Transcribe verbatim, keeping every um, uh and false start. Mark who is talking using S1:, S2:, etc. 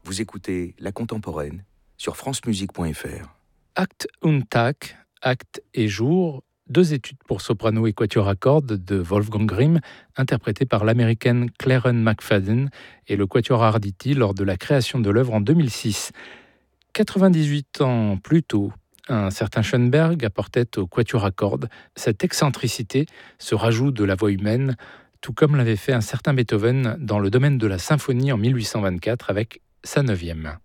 S1: Vous écoutez La Contemporaine sur francemusique point f r.
S2: Act und Tag, Acte et Jour, deux études pour soprano et quatuor à cordes de Wolfgang Grimm, interprétées par l'américaine Claren McFadden et le quatuor Arditi lors de la création de l'œuvre en deux mille six. quatre-vingt-dix-huit ans plus tôt, un certain Schoenberg apportait au quatuor à cordes cette excentricité, ce rajout de la voix humaine, tout comme l'avait fait un certain Beethoven dans le domaine de la symphonie en mille huit cent vingt-quatre avec sa neuvième.